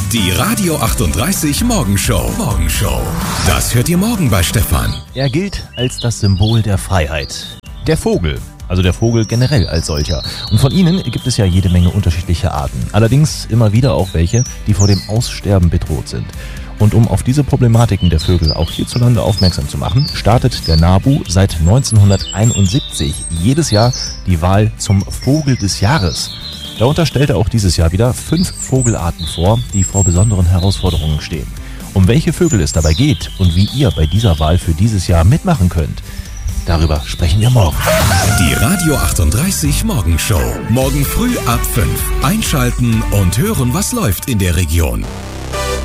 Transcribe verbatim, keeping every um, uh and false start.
Die Radio achtunddreißig Morgenshow. Morgenshow. Das hört ihr morgen bei Stefan. Er gilt als das Symbol der Freiheit. Der Vogel. Also der Vogel generell als solcher. Und von ihnen gibt es ja jede Menge unterschiedliche Arten. Allerdings immer wieder auch welche, die vor dem Aussterben bedroht sind. Und um auf diese Problematiken der Vögel auch hierzulande aufmerksam zu machen, startet der NABU seit neunzehnhunderteinundsiebzig jedes Jahr die Wahl zum Vogel des Jahres. Darunter stellt er auch dieses Jahr wieder fünf Vogelarten vor, die vor besonderen Herausforderungen stehen. Um welche Vögel es dabei geht und wie ihr bei dieser Wahl für dieses Jahr mitmachen könnt, darüber sprechen wir morgen. Die Radio achtunddreißig Morgenshow. Morgen früh ab fünf. Einschalten und hören, was läuft in der Region.